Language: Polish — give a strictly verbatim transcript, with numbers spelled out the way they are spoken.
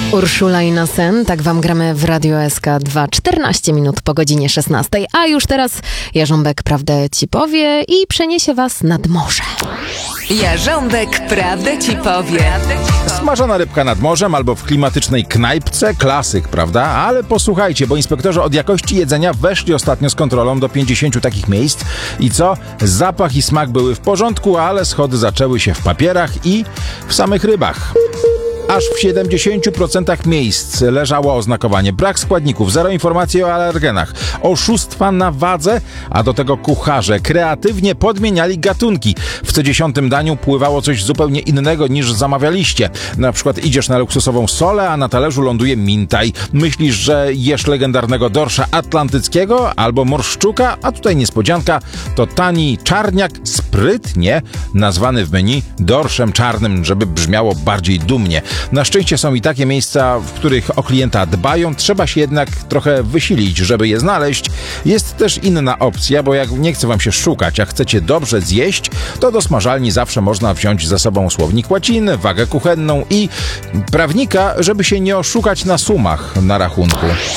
Urszula i Nasen, tak wam gramy w Radio S K dwa, czternaście minut po godzinie szesnastej. A już teraz Jarząbek prawdę ci powie i przeniesie was nad morze. Jarząbek prawdę ci powie. Smażona rybka nad morzem albo w klimatycznej knajpce, klasyk, prawda? Ale posłuchajcie, bo inspektorzy od jakości jedzenia weszli ostatnio z kontrolą do pięćdziesięciu takich miejsc i co? Zapach i smak były w porządku, ale schody zaczęły się w papierach i w samych rybach. Aż w siedemdziesięciu procentach miejsc leżało oznakowanie brak składników, zero informacji o alergenach, oszustwa na wadze, a do tego kucharze kreatywnie podmieniali gatunki. W co dziesiątym daniu pływało coś zupełnie innego niż zamawialiście. Na przykład idziesz na luksusową solę, a na talerzu ląduje mintaj. Myślisz, że jesz legendarnego dorsza atlantyckiego albo morszczuka, a tutaj niespodzianka, to tani czarniak sprytnie nazwany w menu dorszem czarnym, żeby brzmiało bardziej dumnie. Na szczęście są i takie miejsca, w których o klienta dbają, trzeba się jednak trochę wysilić, żeby je znaleźć. Jest też inna opcja, bo jak nie chce wam się szukać, a chcecie dobrze zjeść, to do smażalni zawsze można wziąć ze sobą słownik łaciny, wagę kuchenną i prawnika, żeby się nie oszukać na sumach na rachunku.